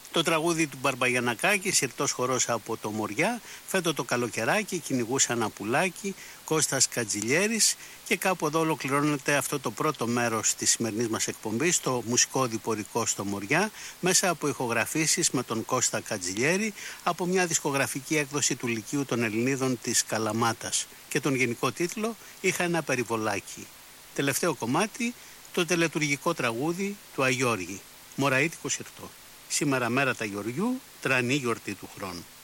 Το τραγούδι του Μπαρμπαγιανακάκη, συρτός χορός από το Μοριά, φέτο το καλοκαιράκι, κυνηγούσα ένα πουλάκι, Κώστας Κατζηλιέρης, και κάπου εδώ ολοκληρώνεται αυτό το πρώτο μέρος της σημερινής μας εκπομπής, το μουσικό διπορικό στο Μοριά, μέσα από ηχογραφήσεις με τον Κώστα Κατζηλιέρη από μια δισκογραφική έκδοση του Λυκείου των Ελληνίδων της Καλαμάτας, και τον γενικό τίτλο «Είχα ένα περιβολάκι». Τελευταίο κομμάτι, το τελετουργικό τραγούδι του Αγιώργη, Μωραΐτικο Συρτό. Σήμερα μέρα τα Γεωργιού, τρανή γιορτή του χρόνου.